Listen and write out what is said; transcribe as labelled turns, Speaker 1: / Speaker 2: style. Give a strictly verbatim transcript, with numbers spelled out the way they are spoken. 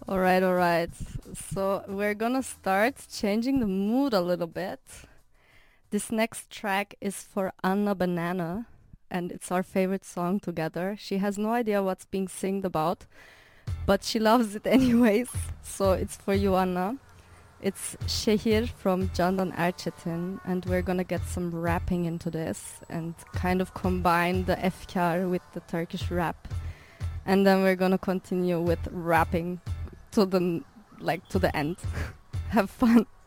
Speaker 1: All right, all right. So we're gonna start changing the mood a little bit. This next track is for Anna Banana, and it's our favorite song together. She has no idea what's being singed about, but she loves it anyways. So it's for you, Anna. It's Şehir from Candan Erçetin, and we're gonna get some rapping into this and kind of combine the efkar with the Turkish rap. And then we're gonna continue with rapping to the like to the end. Have fun.